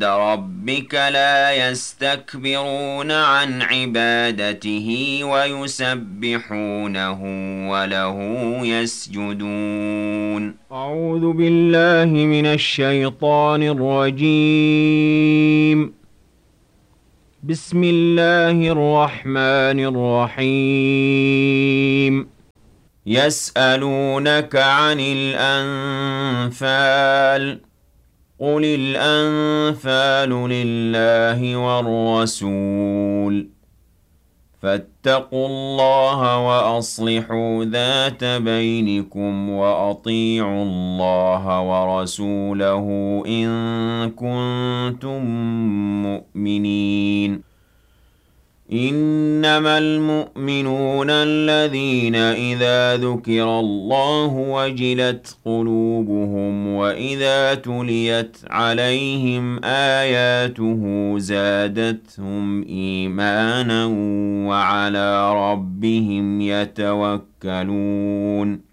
ربك لا يستكبرون عن عبادته ويسبحونه وله يسجدون. أعوذ بالله من الشيطان الرجيم. بسم الله الرحمن الرحيم. يسألونك عن الأنفال، قل الأنفال لله والرسول، فاتقوا الله وأصلحوا ذات بينكم وأطيعوا الله ورسوله إن كنتم مؤمنين. إنما المؤمنون الذين إذا ذكر الله وجلت قلوبهم وإذا تليت عليهم آياته زادتهم إيمانا وعلى ربهم يتوكلون.